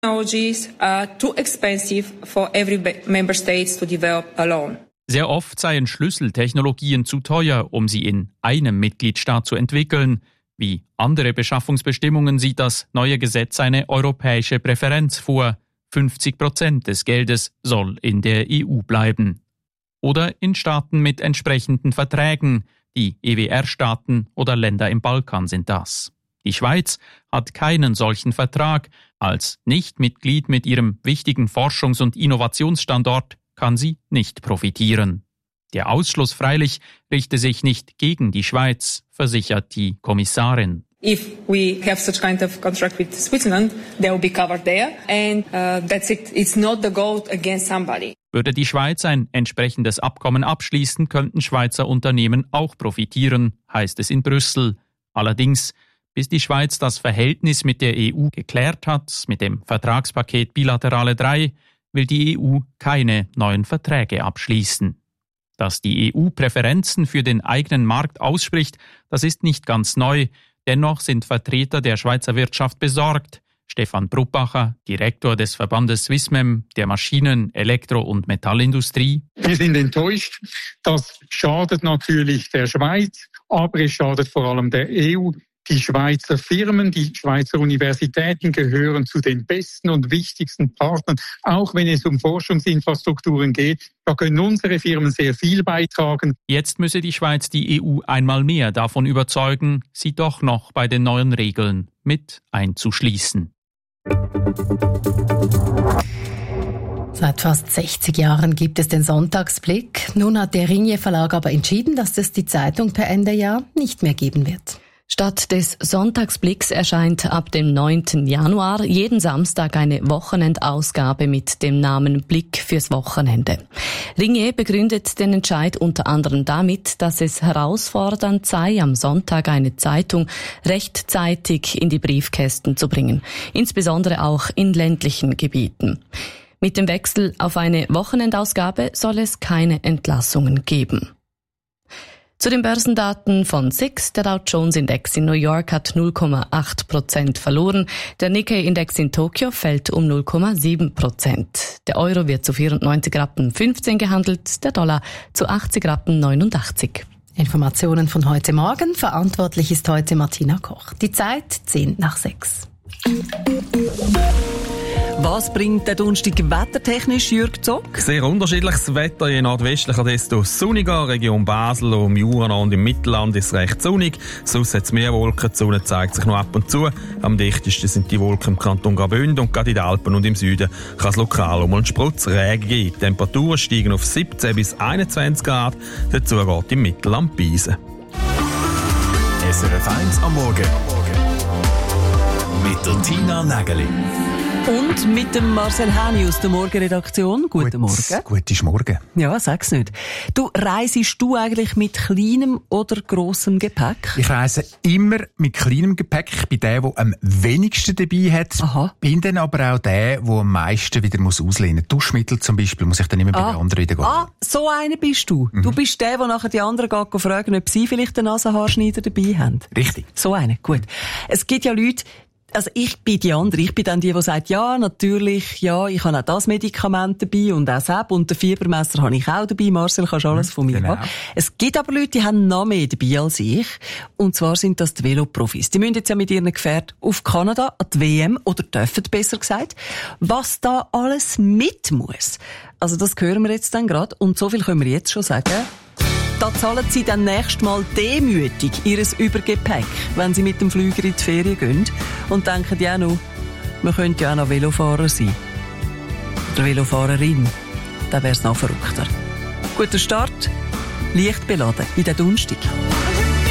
Technologies are too expensive for every member state to develop alone. Sehr oft seien Schlüsseltechnologien zu teuer, um sie in einem Mitgliedstaat zu entwickeln. Wie andere Beschaffungsbestimmungen sieht das neue Gesetz eine europäische Präferenz vor. 50% des Geldes soll in der EU bleiben. Oder in Staaten mit entsprechenden Verträgen. Die EWR-Staaten oder Länder im Balkan sind das. Die Schweiz hat keinen solchen Vertrag. Als Nichtmitglied mit ihrem wichtigen Forschungs- und Innovationsstandort kann sie nicht profitieren. Der Ausschluss freilich richte sich nicht gegen die Schweiz, versichert die Kommissarin. If we have such kind of contract with Switzerland, they will be covered there, and that's it. It's not the goal against somebody. Würde die Schweiz ein entsprechendes Abkommen abschließen, könnten Schweizer Unternehmen auch profitieren, heißt es in Brüssel. Allerdings, bis die Schweiz das Verhältnis mit der EU geklärt hat, mit dem Vertragspaket Bilaterale 3, will die EU keine neuen Verträge abschließen. Dass die EU Präferenzen für den eigenen Markt ausspricht, das ist nicht ganz neu. Dennoch sind Vertreter der Schweizer Wirtschaft besorgt. Stefan Bruppacher, Direktor des Verbandes Swissmem, der Maschinen-, Elektro- und Metallindustrie. Wir sind enttäuscht. Das schadet natürlich der Schweiz, aber es schadet vor allem der EU. Die Schweizer Firmen, die Schweizer Universitäten gehören zu den besten und wichtigsten Partnern, auch wenn es um Forschungsinfrastrukturen geht. Da können unsere Firmen sehr viel beitragen. Jetzt müsse die Schweiz die EU einmal mehr davon überzeugen, sie doch noch bei den neuen Regeln mit einzuschließen. Seit fast 60 Jahren gibt es den Sonntagsblick. Nun hat der Ringier Verlag aber entschieden, dass es die Zeitung per Ende Jahr nicht mehr geben wird. Statt des Sonntagsblicks erscheint ab dem 9. Januar jeden Samstag eine Wochenendausgabe mit dem Namen Blick fürs Wochenende. Ringier begründet den Entscheid unter anderem damit, dass es herausfordernd sei, am Sonntag eine Zeitung rechtzeitig in die Briefkästen zu bringen, insbesondere auch in ländlichen Gebieten. Mit dem Wechsel auf eine Wochenendausgabe soll es keine Entlassungen geben. Zu den Börsendaten von SIX, der Dow Jones Index in New York hat 0,8% verloren, der Nikkei-Index in Tokio fällt um 0,7%. Der Euro wird zu 94,15 Rappen gehandelt, der Dollar zu 80,89 Rappen. Informationen von heute Morgen, verantwortlich ist heute Martina Koch. Die Zeit 5:10. Was bringt der Donnerstag wettertechnisch, Jürg Zock? Sehr unterschiedliches Wetter, je nordwestlicher, desto sonniger. Region Basel, um Jura und im Mittelland ist es recht sonnig. Sonst hat es mehr Wolken, die Sonne zeigt sich noch ab und zu. Am dichtesten sind die Wolken im Kanton Graubünden und gerade in den Alpen und im Süden kann es lokal um einen Sprutz Regen geben. Die Temperaturen steigen auf 17 bis 21 Grad. Dazu geht im Mittelland Beisen. SRF 1 am Morgen. Mit der Tina Nägeli. Und mit dem Marcel Häni aus der Morgenredaktion. Guten Morgen. Guten Morgen. Ja, sag's nicht. Du, reisest du eigentlich mit kleinem oder grossem Gepäck? Ich reise immer mit kleinem Gepäck. Ich bin der am wenigsten dabei hat. Aha. Bin dann aber auch der am meisten wieder auslehnen muss. Duschmittel zum Beispiel muss ich dann immer bei den anderen wieder gehen. So einer bist du. Du bist der nachher die anderen geht fragen, ob sie vielleicht einen Nasenhaarschneider dabei haben. Richtig. So einer, gut. Es gibt ja Leute, also ich bin die andere. Ich bin dann die sagt, ja, natürlich, ja, ich habe auch das Medikament dabei und auch das und den Fiebermesser habe ich auch dabei. Marcel, kannst alles von mir haben. Es gibt aber Leute, die haben noch mehr dabei als ich. Und zwar sind das die Veloprofis. Die müssen jetzt ja mit ihren Gefährten auf Kanada, an die WM, oder dürfen besser gesagt. Was da alles mit muss. Also das hören wir jetzt dann gerade. Und so viel können wir jetzt schon sagen. Da zahlen sie dann nächstes Mal demütig ihres Übergepäck, wenn sie mit dem Flüger in die Ferien gehen und denken ja noch, man könnte ja auch noch Velofahrer sein. Oder Velofahrerin. Dann wäre es noch verrückter. Guter Start, leicht beladen in den Donnerstag.